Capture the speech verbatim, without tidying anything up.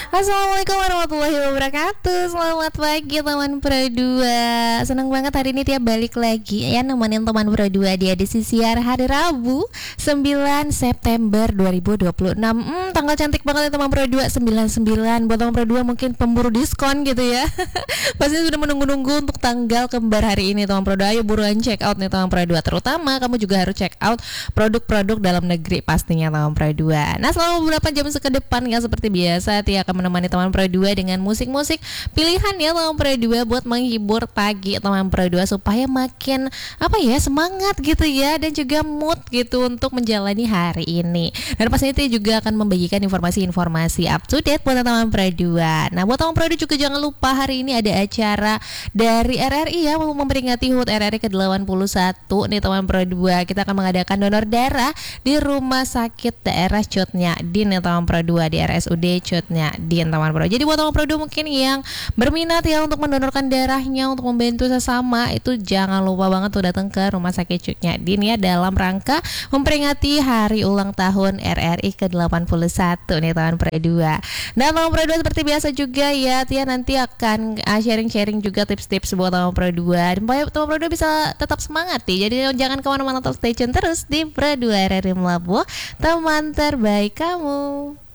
Assalamualaikum warahmatullahi wabarakatuh. Selamat pagi teman Pro dua. Senang banget hari ini dia balik lagi ya nemenin teman Pro dua di edisi siar hari Rabu sembilan September dua ribu dua puluh enam. Hmm, tanggal cantik banget ya teman Pro dua, sembilan puluh sembilan. Buat teman Pro dua mungkin pemburu diskon gitu ya. Pasti sudah menunggu-nunggu untuk tanggal kembar hari ini teman Pro dua. Ayo buruan check out nih teman Pro dua. Terutama kamu juga harus check out produk-produk dalam negeri pastinya teman Pro dua. Nah, selama beberapa jam ke depan ya seperti biasa Tia akan menemani teman Pro dua dengan musik-musik pilihan ya teman Pro dua buat menghibur pagi teman Pro dua supaya makin apa ya semangat gitu ya dan juga mood gitu untuk menjalani hari ini. Dan pastinya Tia juga akan membagikan informasi-informasi up to date buat teman Pro dua. Nah, buat teman Pro dua juga jangan lupa hari ini ada acara dari R R I ya untuk memperingati H U T R R I ke delapan puluh satu nih teman Pro dua. Kita akan mengadakan donor darah di Rumah Sakit Daerah Cutnya Din ya teman Pro dua, di R S U D Cutnya Din teman Pro. Jadi buat teman Pro dua mungkin yang berminat ya untuk mendonorkan darahnya untuk membantu sesama, itu jangan lupa banget tuh datang ke Rumah Sakit Cutnya Din ya dalam rangka memperingati hari ulang tahun R R I ke delapan puluh satu nih teman Pro dua. Nah teman Pro dua seperti biasa juga ya Tia nanti akan uh, sharing-sharing juga tips-tips buat teman Pro dua dan supaya teman Pro dua bisa tetap semangat nih. Jadi jangan kemana-mana, tetap stay tune terus di Pro dua R R I Melabuh, teman terbaik kamu.